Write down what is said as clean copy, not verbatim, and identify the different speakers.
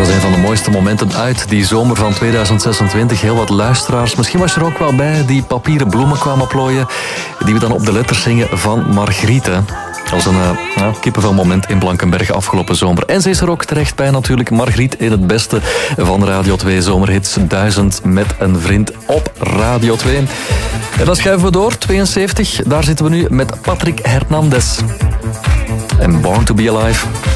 Speaker 1: was een van de mooiste momenten uit die zomer van 2026. Heel wat luisteraars. Misschien was je er ook wel bij die papieren bloemen kwamen plooien, die we dan op de letters zingen van Margriet. Hè. Dat was een kippenvel moment in Blankenberge afgelopen zomer. En ze is er ook terecht bij natuurlijk. Margriet in het beste van Radio 2 Zomerhits 1000 met een vriend op Radio 2. En dan schuiven we door, 72. Daar zitten we nu met Patrick Hernandez. En Born to be Alive.